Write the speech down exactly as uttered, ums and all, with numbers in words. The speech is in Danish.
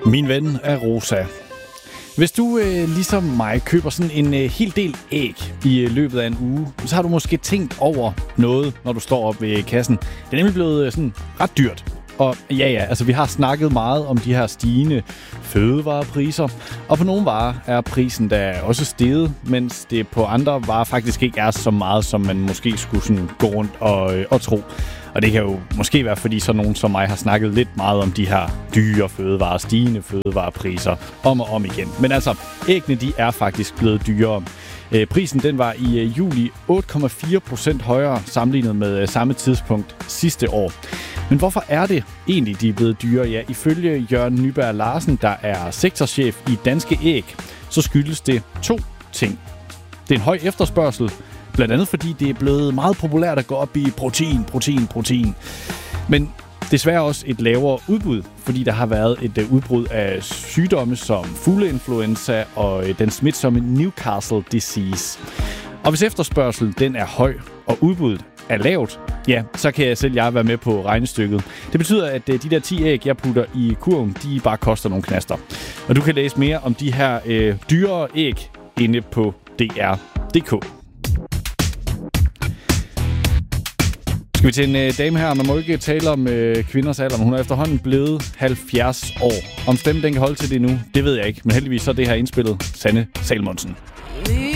Min ven er Rosa. Hvis du øh, ligesom mig køber sådan en øh, hel del æg i øh, løbet af en uge, så har du måske tænkt over noget, når du står op ved kassen. Det er nemlig blevet øh, sådan ret dyrt. Og ja, ja, altså vi har snakket meget om de her stigende fødevarepriser, og på nogle varer er prisen da også steget, mens det på andre varer faktisk ikke er så meget, som man måske skulle sådan gå rundt og, øh, og tro. Og det kan jo måske være, fordi så nogen som mig har snakket lidt meget om de her dyre fødevarer, stigende fødevarepriser om og om igen. Men altså, æggene de er faktisk blevet dyrere. Øh, prisen den var i øh, juli otte komma fire procent højere sammenlignet med øh, samme tidspunkt sidste år. Men hvorfor er det egentlig, de er blevet dyrere? Ja, ifølge Jørgen Nyberg Larsen, der er sektorchef i Danske Æg, så skyldes det to ting. Det er en høj efterspørgsel, blandt andet fordi det er blevet meget populært at gå op i protein, protein, protein. Men desværre også et lavere udbud, fordi der har været et udbrud af sygdomme som fugleinfluenza og den smitsomme Newcastle disease. Og hvis efterspørgselen den er høj, og udbuddet er lavt, ja, så kan jeg selv jeg være med på regnestykket. Det betyder, at de der ti æg, jeg putter i kurven, de bare koster nogle knaster. Og du kan læse mere om de her øh, dyrere æg inde på D R punktum d k. Skal vi til en øh, dame her? Man må ikke tale om øh, kvinders alder, men hun er efterhånden blevet halvfjerds år. Om stemmen den kan holde til det nu, det ved jeg ikke. Men heldigvis så er det her indspillet Sanne Salmonsen.